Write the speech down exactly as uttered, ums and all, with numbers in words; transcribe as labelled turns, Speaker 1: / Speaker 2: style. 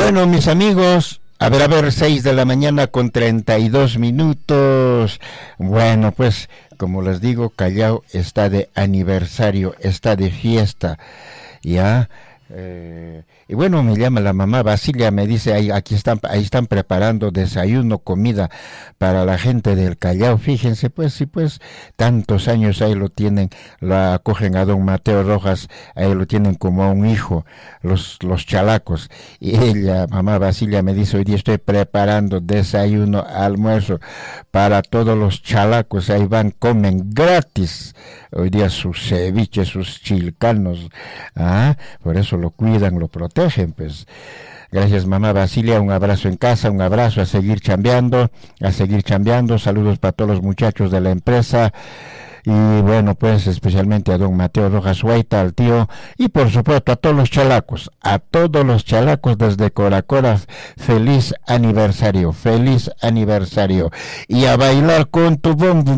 Speaker 1: Bueno, mis amigos, a ver, a ver, seis de la mañana con treinta y dos minutos. Bueno, pues, como les digo, Callao está de aniversario, está de fiesta, ¿ya? Eh, y bueno, me llama la mamá Basilia, me dice, ahí, aquí están, ahí están preparando desayuno, comida para la gente del Callao. Fíjense, pues, sí, pues, tantos años ahí lo tienen, lo acogen a don Mateo Rojas, ahí lo tienen como a un hijo, los, los chalacos. Y ella, mamá Basilia, me dice, hoy día estoy preparando desayuno, almuerzo para todos los chalacos, ahí van, comen gratis. Hoy día sus ceviches, sus chilcanos, ah, por eso lo cuidan, lo protegen, pues. Gracias, mamá Basilia, un abrazo en casa, un abrazo, a seguir chambeando, a seguir chambeando, saludos para todos los muchachos de la empresa, y bueno, pues especialmente a don Mateo Rojas Huaita, al tío, y por supuesto a todos los chalacos, a todos los chalacos desde Coracora, feliz aniversario, feliz aniversario, y a bailar con tu bombo.